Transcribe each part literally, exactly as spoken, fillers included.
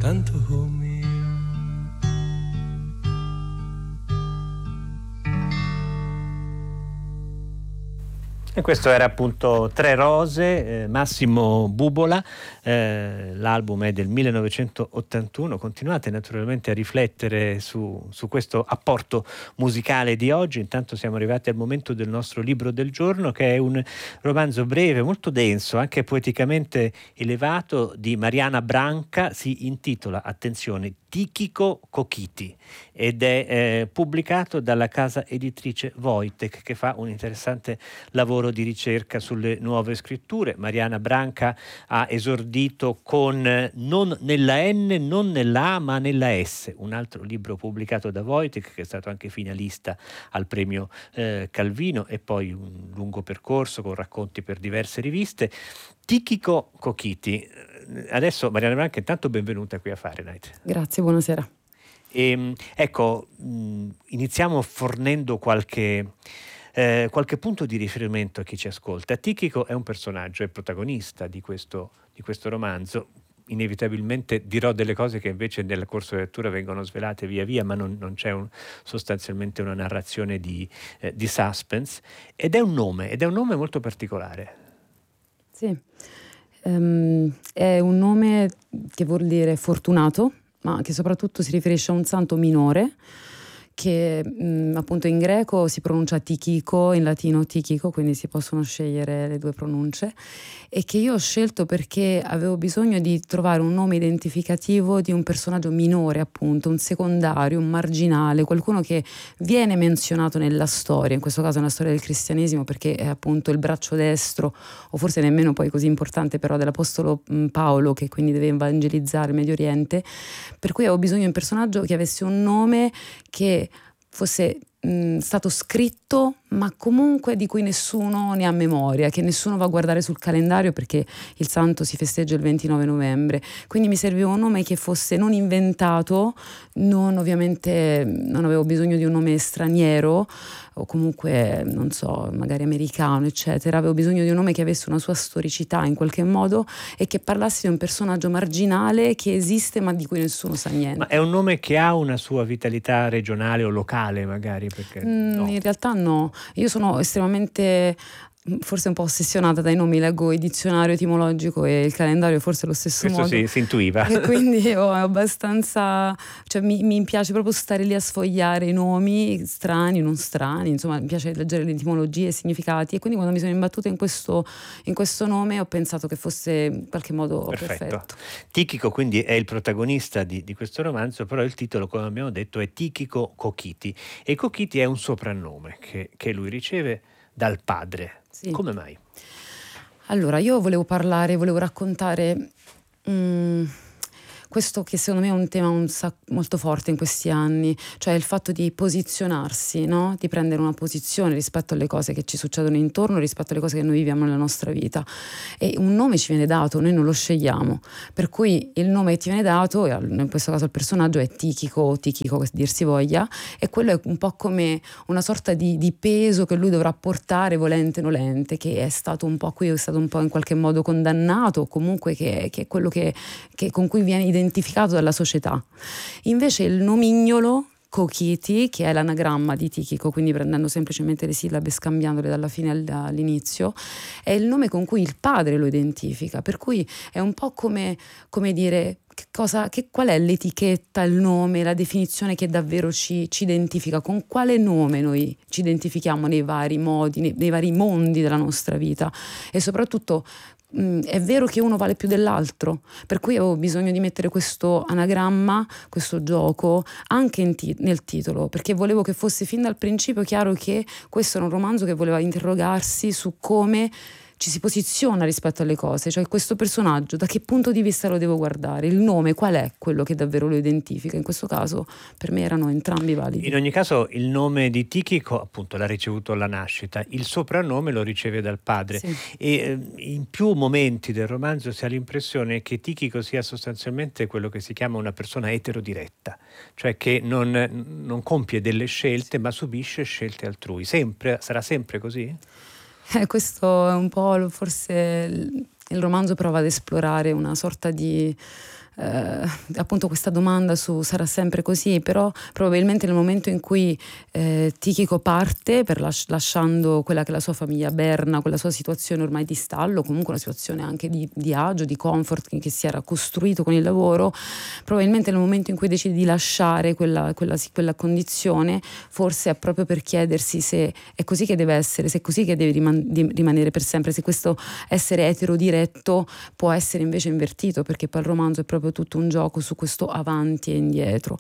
tanto mio. E questo era appunto Tre Rose, eh, Massimo Bubola, eh, l'album è del millenovecentottantuno. Continuate naturalmente a riflettere su, su questo apporto musicale di oggi. Intanto siamo arrivati al momento del nostro libro del giorno, che è un romanzo breve, molto denso, anche poeticamente elevato, di Mariana Branca. Si intitola, attenzione, Tichico Cochiti, ed è eh, pubblicato dalla casa editrice Wojtek, che fa un interessante lavoro di ricerca sulle nuove scritture. Mariana Branca ha esordito con eh, Non nella N, non nella A, ma nella S, un altro libro pubblicato da Wojtek, che è stato anche finalista al premio eh, Calvino, e poi un lungo percorso con racconti per diverse riviste. Tichico Cochiti. Adesso, Mariana Branca, intanto benvenuta qui a Fahrenheit. Grazie, buonasera. E, ecco, mh, iniziamo fornendo qualche, eh, qualche punto di riferimento a chi ci ascolta. Tichico è un personaggio, è protagonista di questo, di questo romanzo. Inevitabilmente dirò delle cose che invece nel corso di lettura vengono svelate via via, ma non, non c'è un, sostanzialmente una narrazione di, eh, di suspense, ed è un nome, ed è un nome molto particolare. Sì. Um, è un nome che vuol dire fortunato, ma che soprattutto si riferisce a un santo minore che mh, appunto in greco si pronuncia Tichico, in latino Tichico, quindi si possono scegliere le due pronunce, e che io ho scelto perché avevo bisogno di trovare un nome identificativo di un personaggio minore, appunto, un secondario, un marginale, qualcuno che viene menzionato nella storia, in questo caso nella storia del cristianesimo, perché è appunto il braccio destro, o forse nemmeno poi così importante, però dell'apostolo Paolo, che quindi deve evangelizzare il Medio Oriente, per cui avevo bisogno di un personaggio che avesse un nome che fosse mh, stato scritto, ma comunque di cui nessuno ne ha memoria, che nessuno va a guardare sul calendario, perché il santo si festeggia il ventinove novembre. Quindi mi serviva un nome che fosse non inventato, non ovviamente non avevo bisogno di un nome straniero o comunque non so, magari americano, eccetera. Avevo bisogno di un nome che avesse una sua storicità in qualche modo e che parlasse di un personaggio marginale che esiste ma di cui nessuno sa niente. Ma è un nome che ha una sua vitalità regionale o locale, magari? Perché mm, no. In realtà no, io sono estremamente, forse un po' ossessionata dai nomi, leggo il dizionario etimologico e il calendario forse allo stesso Questo modo. si, si intuiva. E quindi ho abbastanza, cioè mi, mi piace proprio stare lì a sfogliare i nomi, strani, non strani, insomma mi piace leggere le etimologie e i significati, e quindi quando mi sono imbattuta in questo, in questo nome ho pensato che fosse in qualche modo perfetto. perfetto. Tichico quindi è il protagonista di, di questo romanzo, però il titolo, come abbiamo detto, è Tichico Cochiti, e Cochiti è un soprannome che, che lui riceve dal padre. Sì. Come mai? Allora, io volevo parlare, volevo raccontare mh, questo che secondo me è un tema un sac- molto forte in questi anni, cioè il fatto di posizionarsi, no? Di prendere una posizione rispetto alle cose che ci succedono intorno, rispetto alle cose che noi viviamo nella nostra vita. E un nome ci viene dato, noi non lo scegliamo, per cui il nome che ti viene dato, in questo caso il personaggio è Tichico, o Tichico che dir si voglia, e quello è un po' come una sorta di, di peso che lui dovrà portare volente o nolente, che è stato un po' qui, è stato un po' in qualche modo condannato, o comunque che, che è quello che, che con cui viene identificato dalla società. Invece il nomignolo Cochiti, che è l'anagramma di Tichico, quindi prendendo semplicemente le sillabe e scambiandole dalla fine all'inizio, è il nome con cui il padre lo identifica, per cui è un po' come, come dire che cosa, che, qual è l'etichetta, il nome, la definizione che davvero ci, ci identifica, con quale nome noi ci identifichiamo nei vari modi, nei, nei vari mondi della nostra vita, e soprattutto è vero che uno vale più dell'altro, per cui avevo bisogno di mettere questo anagramma, questo gioco anche in ti- nel titolo, perché volevo che fosse fin dal principio chiaro che questo era un romanzo che voleva interrogarsi su come ci si posiziona rispetto alle cose, cioè questo personaggio da che punto di vista lo devo guardare, il nome qual è quello che davvero lo identifica. In questo caso per me erano entrambi validi. In ogni caso il nome di Tichico appunto l'ha ricevuto alla nascita, il soprannome lo riceve dal padre, sì. E eh, in più momenti del romanzo si ha l'impressione che Tichico sia sostanzialmente quello che si chiama una persona eterodiretta, cioè che non, non compie delle scelte ma subisce scelte altrui. Sempre, sarà sempre così? Eh, questo è un po' forse il, il romanzo prova ad esplorare una sorta di eh, appunto questa domanda su sarà sempre così, però probabilmente nel momento in cui eh, Tichico parte per las- lasciando quella che è la sua famiglia berna, quella sua situazione ormai di stallo, comunque una situazione anche di, di agio, di comfort che, che si era costruito con il lavoro, probabilmente nel momento in cui decide di lasciare quella, quella, quella condizione, forse è proprio per chiedersi se è così che deve essere, se è così che deve riman- di- rimanere per sempre, se questo essere etero diretto può essere invece invertito, perché poi il romanzo è proprio tutto un gioco su questo avanti e indietro.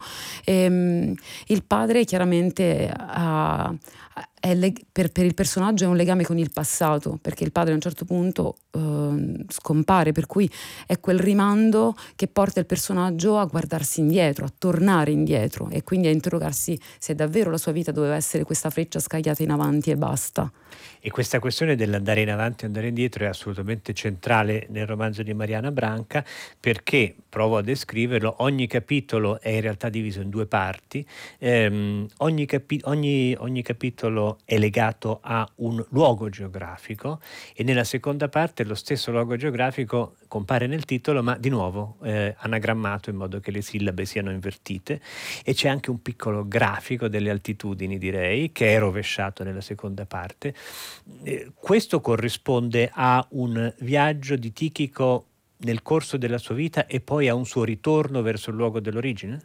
E, il padre chiaramente ha, è leg- per, per il personaggio è un legame con il passato, perché il padre a un certo punto eh, scompare, per cui è quel rimando che porta il personaggio a guardarsi indietro, a tornare indietro e quindi a interrogarsi se davvero la sua vita doveva essere questa freccia scagliata in avanti e basta. E questa questione dell'andare in avanti e andare indietro è assolutamente centrale nel romanzo di Mariana Branca, perché, provo a descriverlo, ogni capitolo è in realtà diviso in due parti, ehm, ogni, capi- ogni, ogni capitolo è legato a un luogo geografico e nella seconda parte lo stesso luogo geografico compare nel titolo, ma di nuovo eh, anagrammato in modo che le sillabe siano invertite, e c'è anche un piccolo grafico delle altitudini, direi, che è rovesciato nella seconda parte. Eh, questo corrisponde a un viaggio di Tichico nel corso della sua vita e poi a un suo ritorno verso il luogo dell'origine?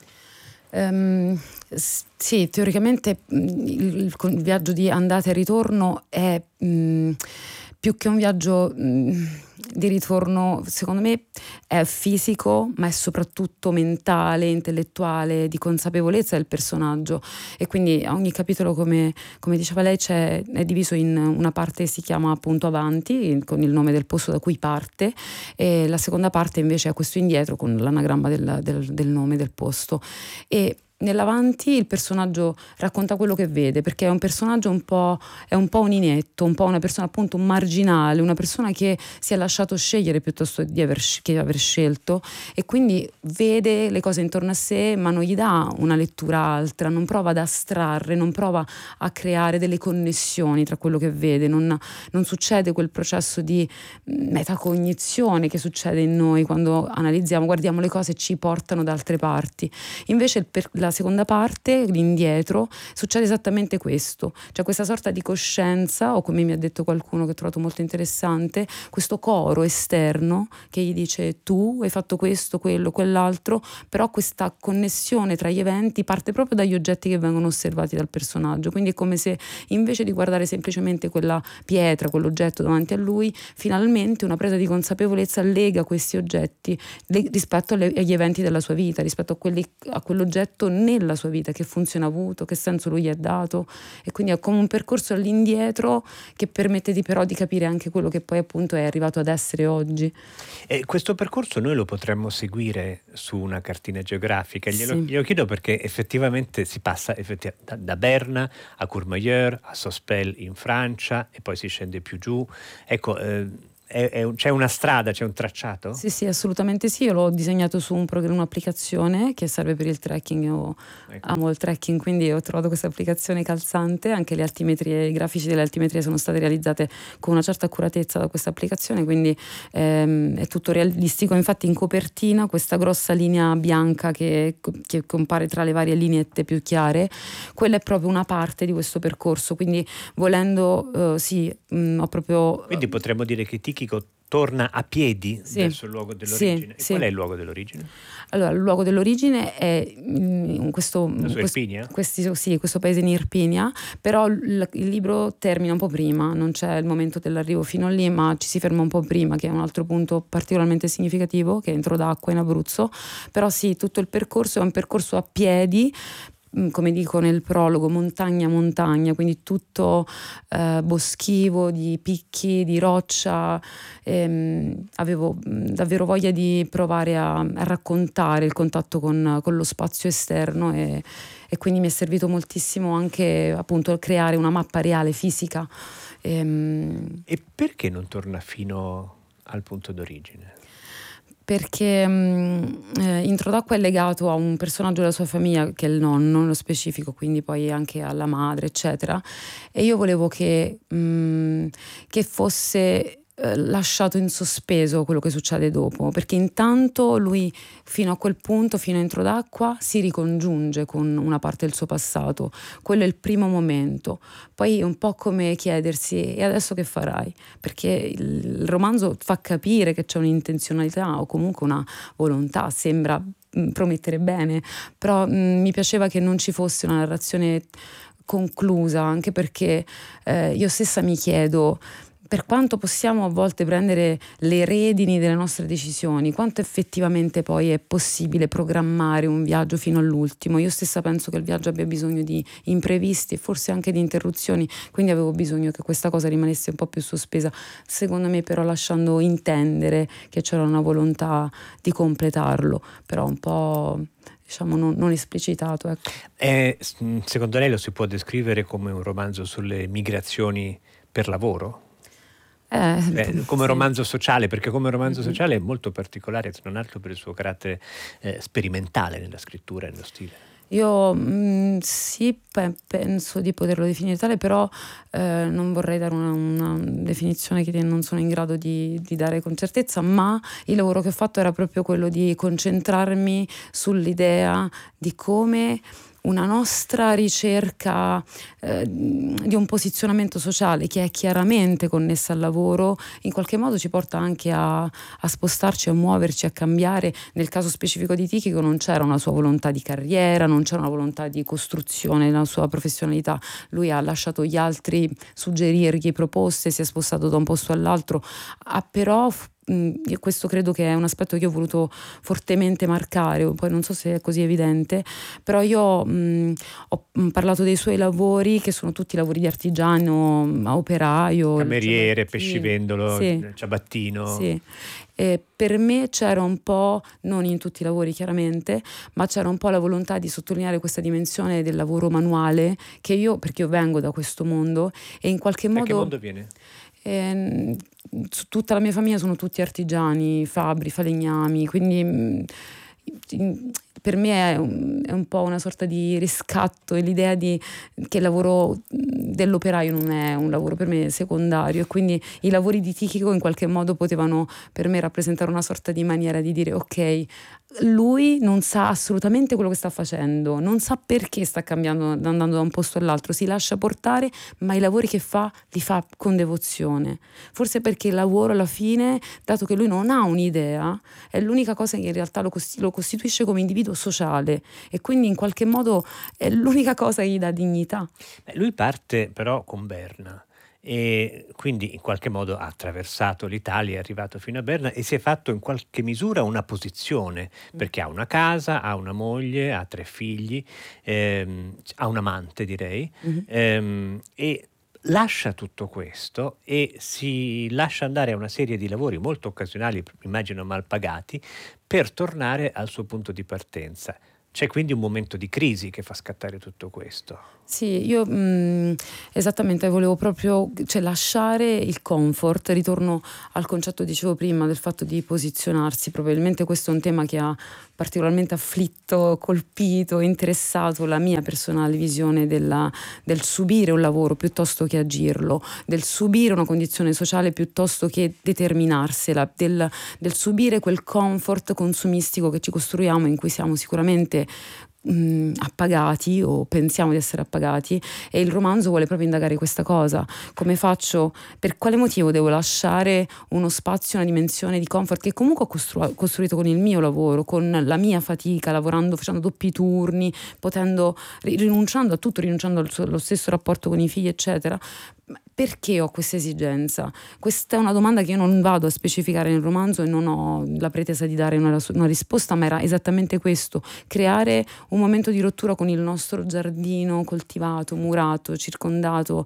Um, sì, teoricamente il, il, il viaggio di andata e ritorno è mh, più che un viaggio mh, di ritorno, secondo me è fisico, ma è soprattutto mentale, intellettuale, di consapevolezza del personaggio, e quindi ogni capitolo, come, come diceva lei, c'è, è diviso in una parte che si chiama appunto Avanti, con il nome del posto da cui parte, e la seconda parte invece è questo indietro con l'anagramma del, del, del nome del posto. E nell'Avanti il personaggio racconta quello che vede, perché è un personaggio un po', è un po' un inetto, un po' una persona appunto un marginale, una persona che si è lasciato scegliere piuttosto di aver, che aver scelto, e quindi vede le cose intorno a sé ma non gli dà una lettura altra, non prova ad astrarre, non prova a creare delle connessioni tra quello che vede, non, non succede quel processo di metacognizione che succede in noi quando analizziamo, guardiamo le cose e ci portano da altre parti. Invece per la seconda parte, l'indietro, succede esattamente questo, cioè questa sorta di coscienza, o come mi ha detto qualcuno che ho trovato molto interessante, questo coro esterno che gli dice tu hai fatto questo, quello, quell'altro, però questa connessione tra gli eventi parte proprio dagli oggetti che vengono osservati dal personaggio, quindi è come se invece di guardare semplicemente quella pietra, quell'oggetto davanti a lui, finalmente una presa di consapevolezza lega questi oggetti le, rispetto alle, agli eventi della sua vita, rispetto a, quelli, a quell'oggetto nella sua vita, che funzione ha avuto, che senso lui gli ha dato, e quindi è come un percorso all'indietro che permette di, però di capire anche quello che poi appunto è arrivato ad essere oggi. E questo percorso noi lo potremmo seguire su una cartina geografica, glielo, Sì. glielo chiedo perché effettivamente si passa effettiv- da, da Berna a Courmayeur, a Sospel in Francia e poi si scende più giù. Ecco, eh, è, è un, c'è una strada, c'è un tracciato? Sì, sì, assolutamente sì. Io l'ho disegnato su un programma, un'applicazione che serve per il trekking. Io Ecco. amo il trekking, quindi ho trovato questa applicazione calzante. Anche le altimetrie, i grafici delle altimetrie sono state realizzate con una certa accuratezza da questa applicazione, quindi ehm, è tutto realistico. Infatti in copertina questa grossa linea bianca che, che compare tra le varie lineette più chiare, quella è proprio una parte di questo percorso, quindi volendo eh, sì, mh, ho proprio... Quindi potremmo dire che Tichico torna a piedi Sì, verso il luogo dell'origine. sì, E sì. qual è il luogo dell'origine? Allora, il luogo dell'origine è in questo, La sua questo, Irpinia? questi, sì, questo paese in Irpinia, però il, il libro termina un po' prima, non c'è il momento dell'arrivo fino lì, ma ci si ferma un po' prima, che è un altro punto particolarmente significativo, che è Entro d'acqua in Abruzzo. Però sì, tutto il percorso è un percorso a piedi, come dico nel prologo, montagna montagna, quindi tutto eh, boschivo, di picchi, di roccia. Ehm, avevo davvero voglia di provare a, a raccontare il contatto con, con lo spazio esterno, e, e quindi mi è servito moltissimo anche appunto creare una mappa reale, fisica. Ehm, E perché non torna fino al punto d'origine? Perché mh, eh, Intro d'acqua è legato a un personaggio della sua famiglia, che è il nonno nello specifico, quindi poi anche alla madre eccetera, e io volevo che, mh, che fosse eh, lasciato in sospeso quello che succede dopo, perché intanto lui fino a quel punto, fino a Entro d'acqua, si ricongiunge con una parte del suo passato. Quello è il primo momento. Poi è un po' come chiedersi: e adesso che farai? Perché il romanzo fa capire che c'è un'intenzionalità o comunque una volontà, sembra mh, promettere bene, però mh, mi piaceva che non ci fosse una narrazione conclusa, anche perché eh, io stessa mi chiedo, per quanto possiamo a volte prendere le redini delle nostre decisioni, quanto effettivamente poi è possibile programmare un viaggio fino all'ultimo. Io stessa penso che il viaggio abbia bisogno di imprevisti e forse anche di interruzioni, quindi avevo bisogno che questa cosa rimanesse un po' più sospesa, secondo me però lasciando intendere che c'era una volontà di completarlo, però un po', diciamo, non, non esplicitato, ecco. Eh, secondo lei lo si può descrivere come un romanzo sulle migrazioni per lavoro? Eh, eh, come sì. romanzo sociale, perché come romanzo Mm-hmm. sociale è molto particolare, se non altro per il suo carattere eh, sperimentale nella scrittura e nello stile. Io mh, sì, pe- penso di poterlo definire tale, però eh, non vorrei dare una, una definizione che non sono in grado di, di dare con certezza, ma il lavoro che ho fatto era proprio quello di concentrarmi sull'idea di come una nostra ricerca eh, di un posizionamento sociale che è chiaramente connessa al lavoro, in qualche modo ci porta anche a, a spostarci, a muoverci, a cambiare. Nel caso specifico di Tichico non c'era una sua volontà di carriera, non c'era una volontà di costruzione nella sua professionalità. Lui ha lasciato gli altri suggerirgli proposte, si è spostato da un posto all'altro, ha però Io questo credo che è un aspetto che io ho voluto fortemente marcare, poi non so se è così evidente, però io mh, ho parlato dei suoi lavori, che sono tutti lavori di artigiano, operaio, cameriere, pescivendolo, sì, ciabattino. Sì. E per me c'era un po', non in tutti i lavori chiaramente, ma c'era un po' la volontà di sottolineare questa dimensione del lavoro manuale, che io, perché io vengo da questo mondo e in qualche modo... Da che mondo viene? Eh, tutta la mia famiglia sono tutti artigiani, fabbri, falegnami, quindi mh, per me è un, è un po' una sorta di riscatto, e l'idea di che il lavoro dell'operaio non è un lavoro per me secondario, e quindi i lavori di Tichico in qualche modo potevano per me rappresentare una sorta di maniera di dire: ok, lui non sa assolutamente quello che sta facendo, non sa perché sta cambiando, andando da un posto all'altro, si lascia portare, ma i lavori che fa li fa con devozione, forse perché il lavoro alla fine, dato che lui non ha un'idea, è l'unica cosa che in realtà lo, costi- lo costituisce come individuo sociale, e quindi in qualche modo è l'unica cosa che gli dà dignità. Beh, lui parte però con Berna e quindi in qualche modo ha attraversato l'Italia, è arrivato fino a Berna e si è fatto in qualche misura una posizione, perché ha una casa, ha una moglie, ha tre figli, ehm, ha un amante, direi, Mm-hmm. ehm, e lascia tutto questo e si lascia andare a una serie di lavori molto occasionali, immagino mal pagati, per tornare al suo punto di partenza. C'è quindi un momento di crisi che fa scattare tutto questo. Sì, io mh, esattamente volevo proprio, cioè, lasciare il comfort. Ritorno al concetto, dicevo prima, del fatto di posizionarsi. Probabilmente questo è un tema che ha particolarmente afflitto, colpito, interessato la mia personale visione della, del subire un lavoro piuttosto che agirlo, del subire una condizione sociale piuttosto che determinarsela, del, del subire quel comfort consumistico che ci costruiamo, in cui siamo sicuramente Mh, appagati, o pensiamo di essere appagati, e il romanzo vuole proprio indagare questa cosa. Come faccio, per quale motivo devo lasciare uno spazio, una dimensione di comfort che comunque ho costru- costruito con il mio lavoro, con la mia fatica, lavorando, facendo doppi turni, potendo, rinunciando a tutto, rinunciando al suo, allo stesso rapporto con i figli, eccetera. Perché ho questa esigenza? Questa è una domanda che io non vado a specificare nel romanzo e non ho la pretesa di dare una, una risposta, ma era esattamente questo: creare un momento di rottura con il nostro giardino coltivato, murato, circondato.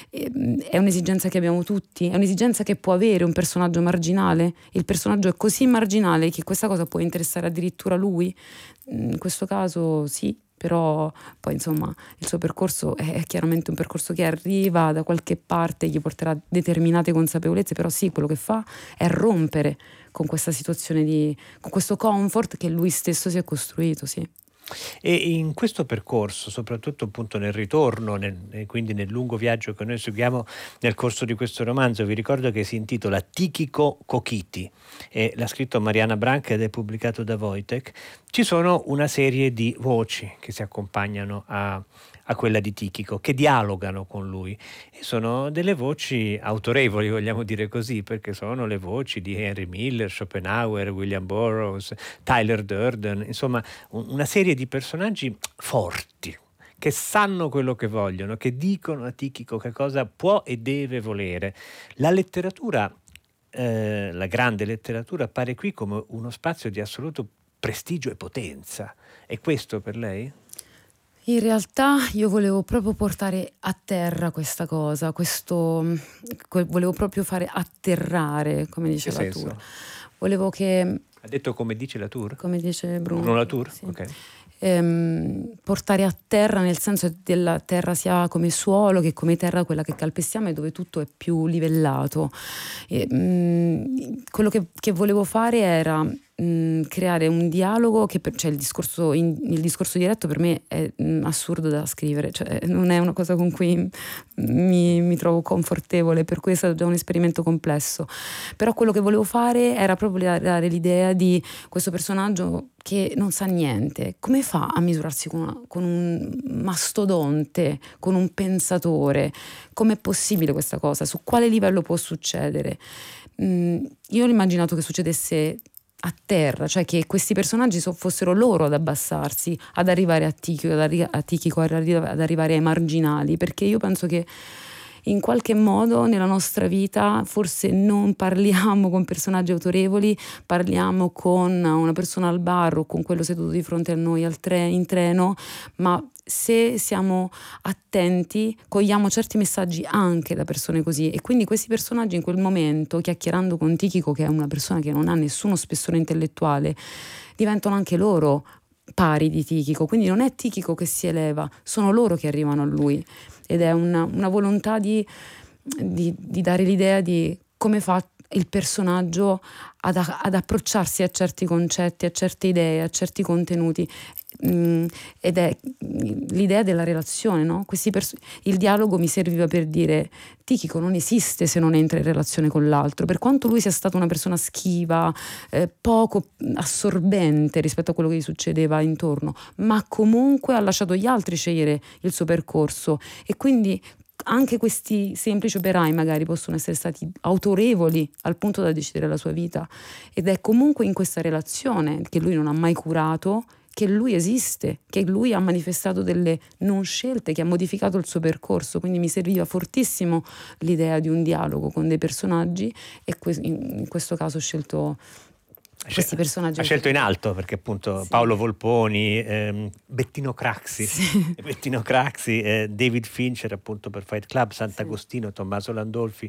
È un'esigenza che abbiamo tutti, è un'esigenza che può avere un personaggio marginale. Il personaggio è così marginale che questa cosa può interessare addirittura lui. In questo caso sì, però poi insomma il suo percorso è chiaramente un percorso che arriva da qualche parte, gli porterà determinate consapevolezze, però sì, quello che fa è rompere con questa situazione di, con questo comfort che lui stesso si è costruito, sì. E in questo percorso, soprattutto appunto nel ritorno, nel, e quindi nel lungo viaggio che noi seguiamo nel corso di questo romanzo, vi ricordo che si intitola Tichico Kokiti e l'ha scritto Mariana Branca ed è pubblicato da Wojtek. Ci sono una serie di voci che si accompagnano a, a quella di Tichico, che dialogano con lui, e sono delle voci autorevoli, vogliamo dire così, perché sono le voci di Henry Miller, Schopenhauer, William Burroughs, Tyler Durden, insomma una serie di personaggi forti che sanno quello che vogliono, che dicono a Tichico che cosa può e deve volere. La letteratura, eh, la grande letteratura, appare qui come uno spazio di assoluto prestigio e potenza. È questo per lei? In realtà io volevo proprio portare a terra questa cosa, questo volevo proprio fare atterrare, come dice Che Latour. senso? Volevo che... Ha detto come dice Latour? Come dice Bruno. Bruno Latour? Sì. Ok. Ehm, portare a terra, nel senso della terra sia come suolo che come terra quella che calpestiamo e dove tutto è più livellato. E, mh, quello che, che volevo fare era mh, creare un dialogo che per, cioè il discorso, in, il discorso diretto per me è mh, assurdo da scrivere, cioè non è una cosa con cui mi, mi trovo confortevole, per cui è stato già un esperimento complesso. Però quello che volevo fare era proprio dare l'idea di questo personaggio che non sa niente. Come fa a misurarsi con, una, con un mastodonte, con un pensatore? Com'è possibile questa cosa? Su quale livello può succedere? Mm, io ho immaginato che succedesse a terra, cioè che questi personaggi so, fossero loro ad abbassarsi, ad arrivare a Tichico, ad, arri- a Tichico, ad arrivare ai marginali, perché io penso che in qualche modo nella nostra vita forse non parliamo con personaggi autorevoli, parliamo con una persona al bar o con quello seduto di fronte a noi al tre- in treno, ma se siamo attenti cogliamo certi messaggi anche da persone così, e quindi questi personaggi in quel momento, chiacchierando con Tichico, che è una persona che non ha nessuno spessore intellettuale, diventano anche loro pari di Tichico, quindi non è Tichico che si eleva, sono loro che arrivano a lui, ed è una, una volontà di, di, di dare l'idea di come fa il personaggio ad, ad approcciarsi a certi concetti, a certe idee, a certi contenuti, mm, ed è l'idea della relazione, no? Questi pers- il dialogo mi serviva per dire Tichico non esiste se non entra in relazione con l'altro, per quanto lui sia stata una persona schiva, eh, poco assorbente rispetto a quello che gli succedeva intorno, ma comunque ha lasciato gli altri scegliere il suo percorso, e quindi anche questi semplici operai magari possono essere stati autorevoli al punto da decidere la sua vita, ed è comunque in questa relazione che lui non ha mai curato che lui esiste, che lui ha manifestato delle non scelte, che ha modificato il suo percorso. Quindi mi serviva fortissimo l'idea di un dialogo con dei personaggi, e in questo caso ho scelto questi personaggi. Ha scelto in alto perché appunto sì. Paolo Volponi, ehm, Bettino Craxi, sì. Bettino Craxi eh, David Fincher appunto per Fight Club, Sant'Agostino, sì. Tommaso Landolfi.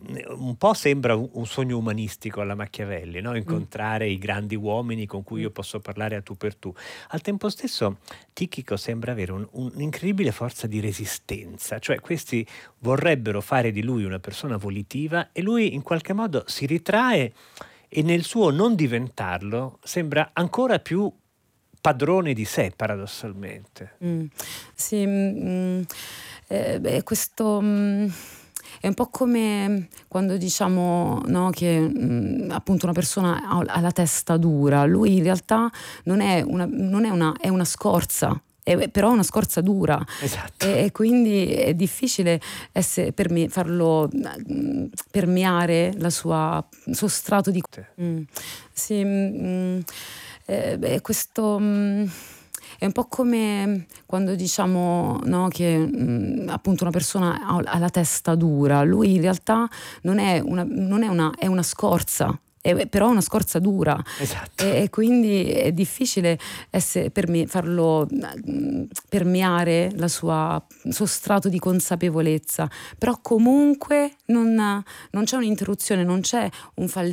Un po' sembra un, un sogno umanistico alla Machiavelli, no? Incontrare mm. i grandi uomini con cui mm. io posso parlare a tu per tu. Al tempo stesso Tichico sembra avere un, un'incredibile forza di resistenza, cioè questi vorrebbero fare di lui una persona volitiva e lui in qualche modo si ritrae, e nel suo non diventarlo sembra ancora più padrone di sé, paradossalmente. Mm. Sì, mm, eh, beh, questo mm, è un po' come quando diciamo, no, che mm, appunto una persona ha, ha la testa dura. Lui in realtà non è una, non è una, è una scorza. Però è una scorza dura, esatto. e, e quindi è difficile essere, per me, farlo mh, permeare la sua, il suo strato di... Mm, sì, mm, eh, beh, questo... Mm, è un po' come quando diciamo, no, che mh, appunto una persona ha, ha la testa dura. Lui in realtà non è una, non è una, è una scorza. È, però è una scorza dura, esatto. e, e quindi è difficile essere, per me, farlo mh, permeare la sua, il suo strato di consapevolezza, però comunque non, non c'è un'interruzione, non c'è un fallimento.